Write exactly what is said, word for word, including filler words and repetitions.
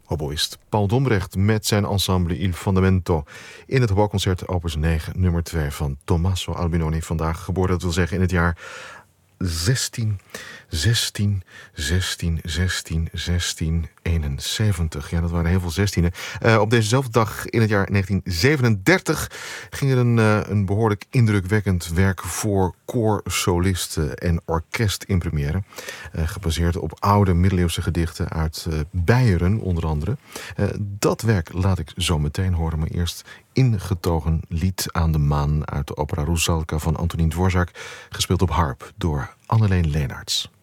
Hoboïst Paul Dombrecht met zijn ensemble Il Fondamento in het hoboconcert opus negen, nummer twee van Tommaso Albinoni. Vandaag geboren, dat wil zeggen in het jaar zestien, zestien, zestien, zestien, zestien, eenenzeventig. Ja, dat waren heel veel zestienen. Uh, op dezezelfde dag in het jaar negentien zevenendertig ging er een, uh, een behoorlijk indrukwekkend werk voor koorsolisten en orkest in première. Uh, gebaseerd op oude middeleeuwse gedichten uit uh, Beieren onder andere. Uh, dat werk laat ik zo meteen horen, maar eerst Ingetogen lied aan de maan uit de opera Rusalka van Antonín Dvořák, gespeeld op harp door Anneleen Leenaerts.